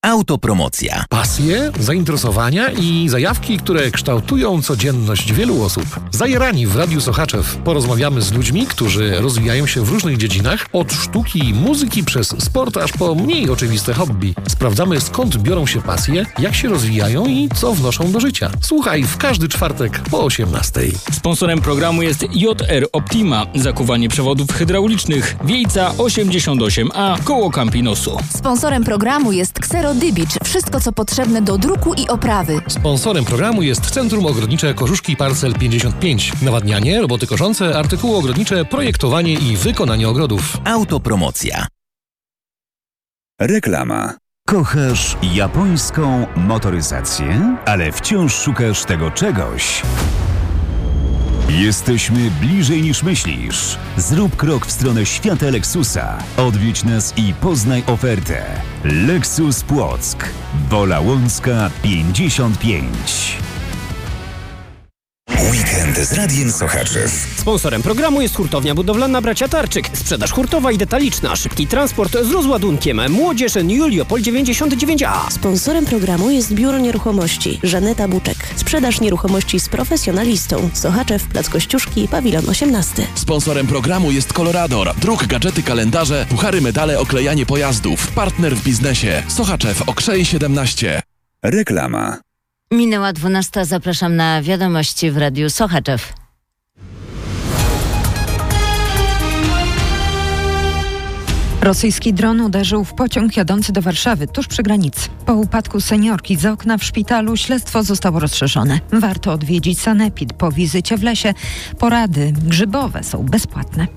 Autopromocja. Pasje, zainteresowania i zajawki, które kształtują codzienność wielu osób. Zajarani w Radiu Sochaczew porozmawiamy z ludźmi, którzy rozwijają się w różnych dziedzinach, od sztuki i muzyki przez sport aż po mniej oczywiste hobby. Sprawdzamy, skąd biorą się pasje, jak się rozwijają i co wnoszą do życia. Słuchaj w każdy czwartek po 18:00. Sponsorem programu jest JR Optima, zakuwanie przewodów hydraulicznych, Wiejca 88A, koło Campinosu. Sponsorem programu jest Xerodybicz. Wszystko, co potrzebne do druku i oprawy. Sponsorem programu jest Centrum Ogrodnicze Kożuszki Parcel 55. Nawadnianie, roboty koszące, artykuły ogrodnicze, projektowanie i wykonanie ogrodów. Autopromocja. Reklama. Kochasz japońską motoryzację, ale wciąż szukasz tego czegoś? Jesteśmy bliżej niż myślisz. Zrób krok w stronę świata Lexusa. Odwiedź nas i poznaj ofertę. Lexus Płock. Wola Łącka 55. Weekend z Radiem Sochaczew. Sponsorem programu jest hurtownia budowlana Bracia Tarczyk. Sprzedaż hurtowa i detaliczna. Szybki transport z rozładunkiem. Młodzież Juliopol 99A. Sponsorem programu jest Biuro Nieruchomości Żaneta Buczek. Sprzedaż nieruchomości z profesjonalistą. Sochaczew, Plac Kościuszki, Pawilon 18. Sponsorem programu jest Colorador. Druk, gadżety, kalendarze, puchary, medale, oklejanie pojazdów. Partner w biznesie. Sochaczew, Okrzej 17. Reklama. Minęła 12:00. Zapraszam na wiadomości w Radiu Sochaczew. Rosyjski dron uderzył w pociąg jadący do Warszawy tuż przy granicy. Po upadku seniorki z okna w szpitalu śledztwo zostało rozszerzone. Warto odwiedzić sanepid po wizycie w lesie. Porady grzybowe są bezpłatne.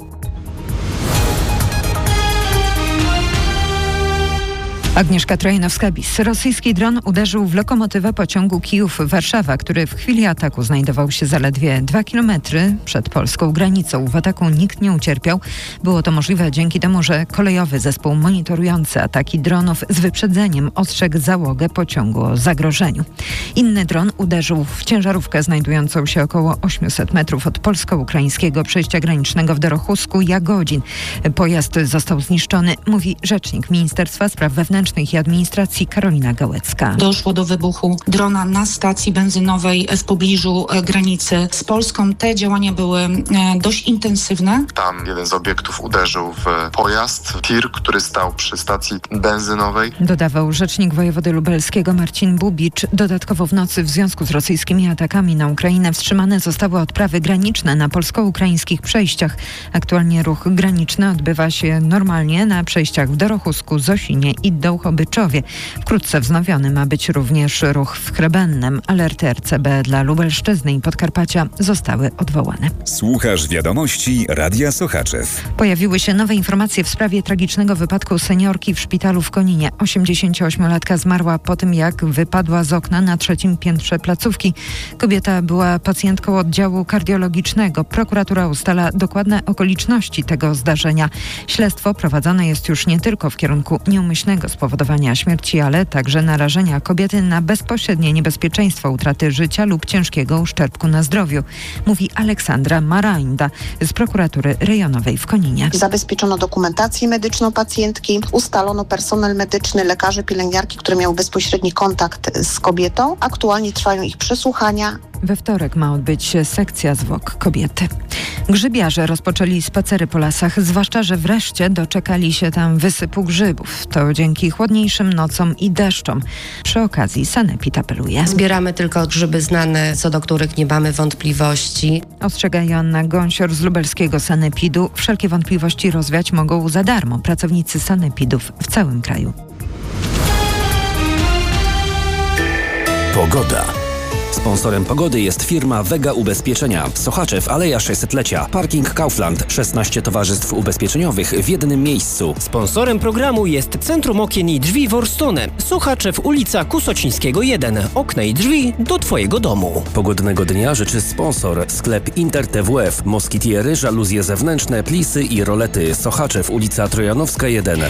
Agnieszka Trojanowska-Bis. Rosyjski dron uderzył w lokomotywę pociągu Kijów-Warszawa, który w chwili ataku znajdował się zaledwie 2 kilometry przed polską granicą. W ataku nikt nie ucierpiał. Było to możliwe dzięki temu, że kolejowy zespół monitorujący ataki dronów z wyprzedzeniem ostrzegł załogę pociągu o zagrożeniu. Inny dron uderzył w ciężarówkę znajdującą się około 800 metrów od polsko-ukraińskiego przejścia granicznego w Dorochusku Jagodzin. Pojazd został zniszczony, mówi rzecznik Ministerstwa Spraw Wewnętrznych i Administracji Karolina Gałecka. Doszło do wybuchu drona na stacji benzynowej w pobliżu granicy z Polską. Te działania były dość intensywne. Tam jeden z obiektów uderzył w pojazd, tir, który stał przy stacji benzynowej. Dodawał rzecznik wojewody lubelskiego Marcin Bubicz. Dodatkowo w nocy w związku z rosyjskimi atakami na Ukrainę wstrzymane zostały odprawy graniczne na polsko-ukraińskich przejściach. Aktualnie ruch graniczny odbywa się normalnie na przejściach w Dorochusku, Zosinie i Dołchobyczowie. Wkrótce wznowiony ma być również ruch w Chrebennem. Alerty RCB dla Lubelszczyzny i Podkarpacia zostały odwołane. Słuchasz wiadomości Radia Sochaczew. Pojawiły się nowe informacje w sprawie tragicznego wypadku seniorki w szpitalu w Koninie. 88-latka zmarła po tym, jak wypadła z okna na 3. piętrze placówki. Kobieta była pacjentką oddziału kardiologicznego. Prokuratura ustala dokładne okoliczności tego zdarzenia. Śledztwo prowadzone jest już nie tylko w kierunku nieumyślnego spowodowania śmierci, ale także narażenia kobiety na bezpośrednie niebezpieczeństwo utraty życia lub ciężkiego uszczerbku na zdrowiu, mówi Aleksandra Marańda z prokuratury rejonowej w Koninie. Zabezpieczono dokumentację medyczną pacjentki, ustalono personel medyczny, lekarze, pielęgniarki, które miały bezpośredni kontakt z kobietą. Aktualnie trwają ich przesłuchania. We wtorek ma odbyć się sekcja zwłok kobiety. Grzybiarze rozpoczęli spacery po lasach, zwłaszcza, że wreszcie doczekali się tam wysypu grzybów. To dzięki chłodniejszym nocom i deszczom. Przy okazji sanepid apeluje. Zbieramy tylko grzyby znane, co do których nie mamy wątpliwości. Ostrzega Joanna Gąsior z lubelskiego sanepidu. Wszelkie wątpliwości rozwiać mogą za darmo pracownicy sanepidów w całym kraju. Pogoda. Sponsorem pogody jest firma Vega Ubezpieczenia. Sochaczew, Aleja 600-lecia. Parking Kaufland. 16 towarzystw ubezpieczeniowych w jednym miejscu. Sponsorem programu jest Centrum Okien i Drzwi Worstone. Sochaczew, ulica Kusocińskiego 1. Okna i drzwi do Twojego domu. Pogodnego dnia życzy sponsor. Sklep Inter TWF. Moskitiery, żaluzje zewnętrzne, plisy i rolety. Sochaczew, ulica Trojanowska 1.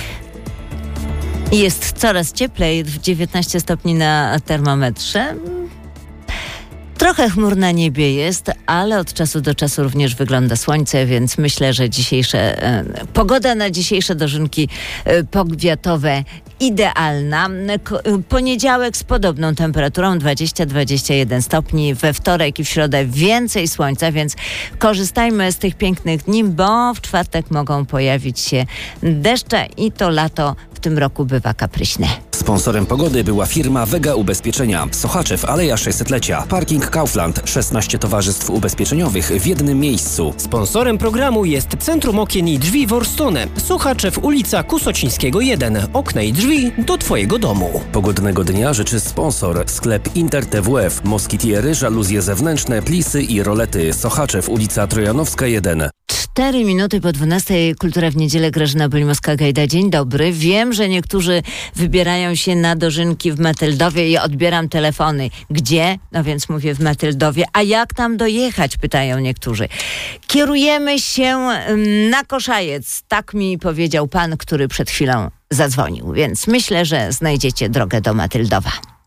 Jest coraz cieplej, 19 stopni na termometrze. Trochę chmur na niebie jest, ale od czasu do czasu również wygląda słońce, więc myślę, że pogoda na dzisiejsze dożynki powiatowe idealna. Poniedziałek z podobną temperaturą 20-21 stopni, we wtorek i w środę więcej słońca, więc korzystajmy z tych pięknych dni, bo w czwartek mogą pojawić się deszcze i to lato w tym roku bywa kapryśne. Sponsorem pogody była firma Vega Ubezpieczenia. Sochaczew, Aleja 600-lecia. Parking Kaufland. 16 towarzystw ubezpieczeniowych w jednym miejscu. Sponsorem programu jest Centrum Okien i Drzwi Worstone. Sochaczew, ulica Kusocińskiego 1. Okna i drzwi do Twojego domu. Pogodnego dnia życzy sponsor. Sklep Inter TWF. Moskitiery, żaluzje zewnętrzne, plisy i rolety. Sochaczew, ulica Trojanowska 1. 4 minuty po 12. Kultura w niedzielę. Grażyna Bolimowska-Gajda. Dzień dobry. Wiem, że niektórzy wybierają się na dożynki w Matyldowie i odbieram telefony. Gdzie? No więc mówię w Matyldowie. A jak tam dojechać? Pytają niektórzy. Kierujemy się na Koszajec. Tak mi powiedział pan, który przed chwilą zadzwonił. Więc myślę, że znajdziecie drogę do Matyldowa.